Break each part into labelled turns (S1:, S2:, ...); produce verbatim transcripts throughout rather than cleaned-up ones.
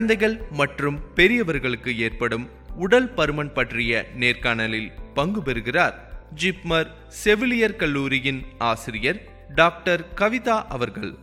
S1: குழந்தைகள் மற்றும் பெரியவர்களுக்கு ஏற்படும் உடல் பருமன் பற்றிய நேர்காணலில் பங்கு பெறுகிறார் ஜிப்மர் செவிலியர் கல்லூரியின் ஆசிரியர் டாக்டர் கவிதா அவர்கள்.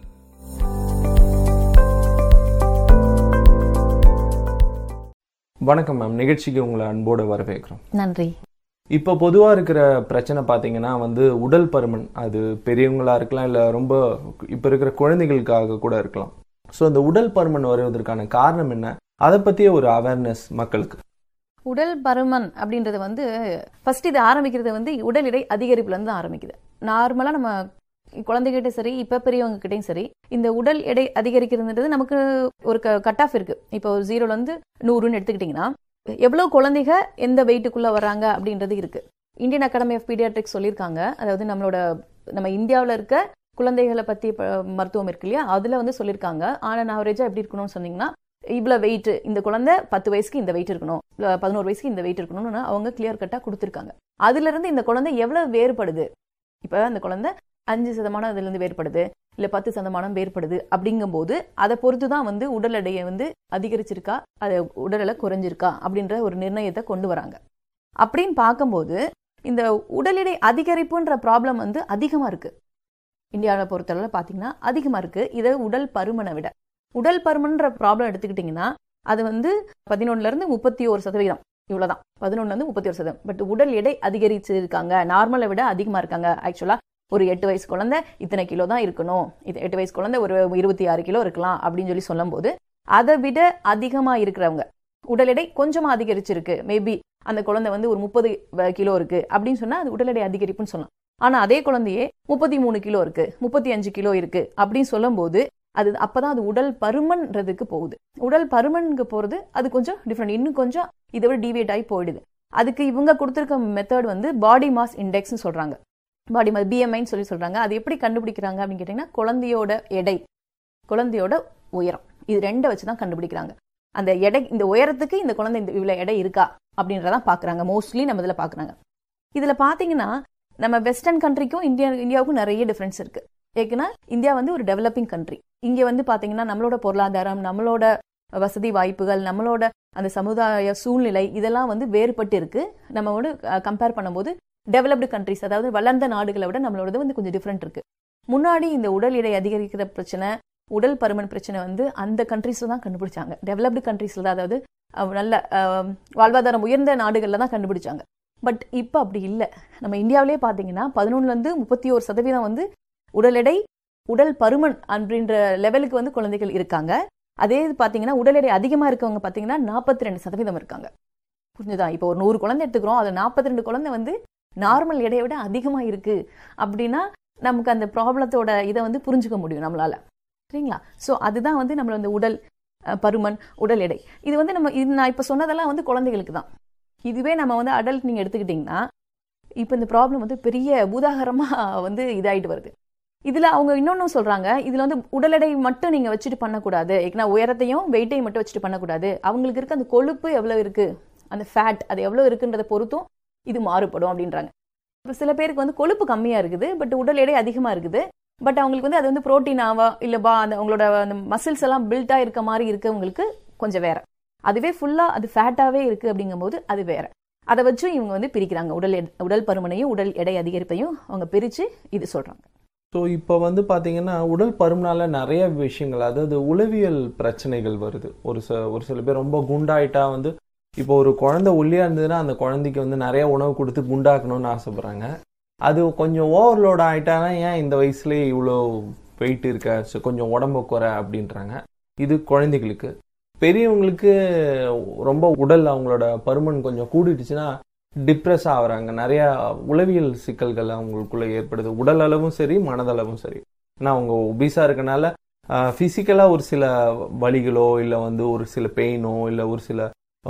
S2: வணக்கம் மேம், நிகழ்ச்சிக்கு உங்களை அன்போடு வரவேற்கிறோம்.
S3: நன்றி.
S2: இப்போ பொதுவாக இருக்கிற பிரச்சனை பார்த்தீங்கன்னா வந்து உடல் பருமன். அது பெரியவங்களா இருக்கலாம், இல்லை ரொம்ப இப்போ இருக்கிற குழந்தைகளுக்காக கூட இருக்கலாம். ஸோ அந்த உடல் பருமன் வருவதற்கான காரணம் என்ன, அதை பற்றிய ஒரு அவேர்னஸ் மக்களுக்கு.
S3: உடல் பருமன் அப்படின்றது வந்து ஃபர்ஸ்ட் இது ஆரம்பிக்கிறது வந்து உடல் எடை அதிகரிப்புலேருந்து தான் ஆரம்பிக்குது. நார்மலாக நம்ம குழந்தைகிட்டே சரி, இப்போ பெரியவங்க கிட்டையும் சரி, இந்த உடல் எடை அதிகரிக்கிறதுன்றது நமக்கு ஒரு கட் ஆஃப் இருக்கு. இப்போ ஜீரோலேருந்து நூறுன்னு எடுத்துக்கிட்டிங்கன்னா எவ்வளோ குழந்தைங்க எந்த வெயிட்டுக்குள்ளே வராங்க அப்படின்றது இருக்கு. இந்தியன் அகாடமி ஆஃப் பீடியாட்ரிக்ஸ் சொல்லியிருக்காங்க. அதாவது நம்மளோட நம்ம இந்தியாவில் இருக்க குழந்தைகளை பற்றி மருத்துவம் இருக்கு இல்லையா, அதில் வந்து சொல்லியிருக்காங்க. ஆனால் ஆவரேஜாக எப்படி இருக்கணும்னு சொன்னீங்கன்னா, இவ்வளோ வெயிட், இந்த குழந்தை பத்து வயசுக்கு இந்த வெயிட் இருக்கணும், பதினோரு வயசுக்கு இந்த வெயிட் இருக்கணும்னு அவங்க கிளியர் கட்டாக கொடுத்துருக்காங்க. அதுலேருந்து இந்த குழந்தை எவ்வளோ வேறுபடுது, இப்போ அந்த குழந்தை அஞ்சு சதமானம் அதுலேருந்து வேறுபடுது, இல்லை பத்து சதமானம் வேறுபடுது அப்படிங்கும்போது அதை பொறுத்து தான் வந்து உடல் எடையை வந்து அதிகரிச்சிருக்கா, அது உடல் எடை குறைஞ்சிருக்கா அப்படின்ற ஒரு நிர்ணயத்தை கொண்டு வராங்க. அப்படின்னு பார்க்கும்போது இந்த உடல் எடை அதிகரிப்புன்ற ப்ராப்ளம் வந்து அதிகமாக இருக்குது. இந்தியாவில் பொறுத்தளவில் பார்த்தீங்கன்னா அதிகமாக இருக்குது. இதை உடல் பருமனை விட உடல் பருமன்ற ப்ராப்ளம் எடுத்துக்கிட்டிங்கன்னா அது வந்து பதினொன்னுலேருந்து முப்பத்தி ஒரு சதவீதம் இவ்வளோதான், பதினொன்னுலேருந்து முப்பத்தி ஒரு சதவீதம். பட் உடல் எடை அதிகரிச்சு இருக்காங்க, நார்மலை விட அதிகமாக இருக்காங்க. ஆக்சுவலாக ஒரு எட்டு வயசு குழந்தை இத்தனை கிலோ தான் இருக்கணும், இது எட்டு வயசு குழந்தை ஒரு இருபத்தி ஆறு கிலோ இருக்கலாம் அப்படின்னு சொல்லி சொல்லும் போது அதை விட அதிகமாக இருக்கிறவங்க உடல் எடை கொஞ்சமாக அதிகரிச்சிருக்கு, மேபி அந்த குழந்தை வந்து ஒரு முப்பது கிலோ இருக்கு அப்படின்னு சொன்னால் அது உடல் எடை அதிகரிப்புன்னு சொல்லலாம். ஆனால் அதே குழந்தையே முப்பத்தி மூணு கிலோ இருக்கு, முப்பத்தி அஞ்சு கிலோ இருக்கு அப்படின்னு சொல்லும் போது அது அப்பதான் அது உடல் பருமன்றதுக்கு போகுது. உடல் பருமனுக்கு போகிறது அது கொஞ்சம் டிஃப்ரெண்ட், இன்னும் கொஞ்சம் இதை விட டிவியேட் ஆகி போயிடுது. அதுக்கு இவங்க கொடுத்துருக்க மெத்தட் வந்து பாடி மாஸ் இண்டெக்ஸ்ன்னு சொல்றாங்க, பாடி மாஸ் பிஎம்ஐன்னு சொல்லி சொல்றாங்க. அது எப்படி கண்டுபிடிக்கிறாங்க அப்படின்னு கேட்டீங்கன்னா, குழந்தையோட எடை, குழந்தையோட உயரம், இது ரெண்டை வச்சு தான் கண்டுபிடிக்கிறாங்க. அந்த எடை, இந்த உயரத்துக்கு இந்த குழந்தை இந்த இவ்வளோ எடை இருக்கா அப்படின்றதான் பார்க்குறாங்க. மோஸ்ட்லி நம்ம இதில் பார்க்குறாங்க. இதில் பார்த்தீங்கன்னா நம்ம வெஸ்டர்ன் கண்ட்ரிக்கும் இந்தியா இந்தியாவுக்கும் நிறைய டிஃப்ரென்ஸ் இருக்கு. ஏன்னா இந்தியா வந்து ஒரு டெவலப்பிங் கண்ட்ரி. இங்கே வந்து பார்த்தீங்கன்னா நம்மளோட பொருளாதாரம், நம்மளோட வசதி வாய்ப்புகள், நம்மளோட அந்த சமுதாய சூழ்நிலை இதெல்லாம் வந்து வேறுபட்டு இருக்கு. நம்ம வந்து கம்பேர் பண்ணும்போது டெவலப்டு கண்ட்ரிஸ், அதாவது வளர்ந்த நாடுகளை விட நம்மளோட வந்து கொஞ்சம் டிஃப்ரெண்ட் இருக்கு. முன்னாடி இந்த உடல் எடை அதிகரிக்கிற பிரச்சனை, உடல் பருமன் பிரச்சனை வந்து அந்த கண்ட்ரீஸ்ல தான் கண்டுபிடிச்சாங்க. டெவலப்டு கண்ட்ரீஸ்ல தான், அதாவது நல்ல வாழ்வாதாரம் உயர்ந்த நாடுகளில் தான் கண்டுபிடிச்சாங்க. பட் இப்போ அப்படி இல்லை. நம்ம இந்தியாவிலே பார்த்தீங்கன்னா பதினொன்னுலேருந்து முப்பத்தி ஒரு சதவீதம் வந்து உடல் எடை உடல் பருமன் அப்படின்ற லெவலுக்கு வந்து குழந்தைகள் இருக்காங்க. அதே பார்த்தீங்கன்னா உடல் எடை அதிகமாக இருக்கவங்க பார்த்தீங்கன்னா நாற்பத்தி ரெண்டு சதவீதம் இருக்காங்க. புரிஞ்சுதா? இப்போ ஒரு நூறு குழந்தை எடுத்துக்கிறோம், அது நாற்பத்தி ரெண்டு குழந்தை வந்து நார்மல் எடையை விட அதிகமாக இருக்கு அப்படின்னா நமக்கு அந்த ப்ராப்ளத்தோட இதை வந்து புரிஞ்சுக்க முடியும் நம்மளால. சரிங்களா? ஸோ அதுதான் வந்து நம்மளோட அந்த உடல் பருமன், உடல் எடை. இது வந்து நம்ம இது நான் இப்போ சொன்னதெல்லாம் வந்து குழந்தைகளுக்கு தான். இதுவே நம்ம வந்து அடல்ட் நீங்கள் எடுத்துக்கிட்டிங்கன்னா இப்போ இந்த ப்ராப்ளம் வந்து பெரிய பூதாகரமாக வந்து இதாகிட்டு வருது. இதில் அவங்க இன்னொன்றும் சொல்கிறாங்க, இதில் வந்து உடல் எடை மட்டும் நீங்கள் வச்சுட்டு பண்ணக்கூடாது, ஏன்னா உயரத்தையும் வெயிட்டையும் மட்டும் வச்சுட்டு பண்ணக்கூடாது. அவங்களுக்கு இருக்க அந்த கொழுப்பு எவ்வளோ இருக்குது, அந்த ஃபேட் அது எவ்வளோ இருக்குன்றதை பொறுத்தும் இது மாறுபடும் அப்படின்றாங்க. இப்போ சில பேருக்கு வந்து கொழுப்பு கம்மியாக இருக்குது, பட் உடல் எடை அதிகமாக இருக்குது. பட் அவங்களுக்கு வந்து அது வந்து புரோட்டீனாவா இல்லை பா அந்த அவங்களோட அந்த மசில்ஸ் எல்லாம் பில்டாக இருக்க மாதிரி இருக்கவங்களுக்கு கொஞ்சம் வேற. அதுவே ஃபுல்லாக அது ஃபேட்டாகவே இருக்குது அப்படிங்கும்போது அது வேற. அதை வச்சும் இவங்க வந்து பிரிக்கிறாங்க. உடல் உடல் பருமனையும் உடல் எடை அதிகரிப்பையும் அவங்க பிரித்து இது சொல்கிறாங்க.
S2: ஸோ இப்போ வந்து பார்த்தீங்கன்னா உடல் பருமனால நிறைய விஷயங்கள், அதாவது உளவியல் பிரச்சனைகள் வருது. ஒரு ச ஒரு சில பேர் ரொம்ப குண்டாயிட்டா வந்து, இப்போ ஒரு குழந்தை ஒல்லியாக இருந்ததுன்னா அந்த குழந்தைக்கு வந்து நிறைய உணவு கொடுத்து குண்டாக்கணும்னு ஆசைப்படுறாங்க. அது கொஞ்சம் ஓவர்லோட் ஆகிட்டானா ஏன் இந்த வயசுலேயே இவ்வளோ வெயிட் இருக்க, ஸோ கொஞ்சம் உடம்பு குறை அப்படின்றாங்க. இது குழந்தைகளுக்கு. பெரியவங்களுக்கு ரொம்ப உடல் அவங்களோட பருமன் கொஞ்சம் கூடிடுச்சுன்னா டிப்ரெஸ் ஆகுறாங்க. நிறையா உளவியல் சிக்கல்கள் அவங்களுக்குள்ள ஏற்படுது, உடல் அளவும் சரி மனதளவும் சரி. ஏன்னா அவங்க ஒபீஸாக இருக்கனால ஃபிசிக்கலாக ஒரு சில வலிகளோ இல்லை வந்து ஒரு சில பெயினோ இல்லை ஒரு சில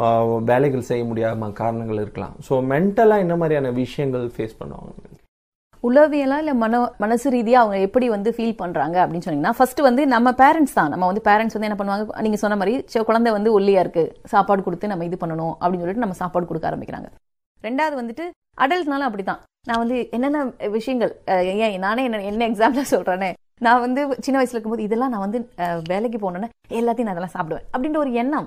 S2: வேலைகள் செய்ய முடியாத காரணங்கள் இருக்கலாம். ஸோ மென்டலாக என்ன மாதிரியான விஷயங்கள் ஃபேஸ் பண்ணுவாங்க?
S3: உளவியலா இல்லை மன மனசு ரீதியாக அவங்க எப்படி வந்து ஃபீல் பண்ணுறாங்க அப்படின்னு சொன்னீங்கன்னா, ஃபர்ஸ்ட் வந்து நம்ம பேரண்ட்ஸ் தான். நம்ம வந்து பேரண்ட்ஸ் வந்து என்ன பண்ணுவாங்க, நீங்கள் சொன்ன மாதிரி குழந்தை வந்து ஒல்லியாக இருக்குது, சாப்பாடு கொடுத்து நம்ம இது பண்ணணும் அப்படின்னு சொல்லிட்டு நம்ம சாப்பாடு கொடுக்க ஆரம்பிக்கிறாங்க. ரெண்டாவது வந்துட்டு அடல்ட்னாலும் அப்படி தான். நான் வந்து என்னென்ன விஷயங்கள், ஏன் நானே என்ன என்ன எக்ஸாம்பிளாக சொல்கிறேனே, நான் வந்து சின்ன வயசுல இருக்கும்போது இதெல்லாம் நான் வந்து அஹ், வேலைக்கு போனோன்னே எல்லாத்தையும் நான் அதெல்லாம் சாப்பிடுவேன் அப்படின்ற ஒரு எண்ணம்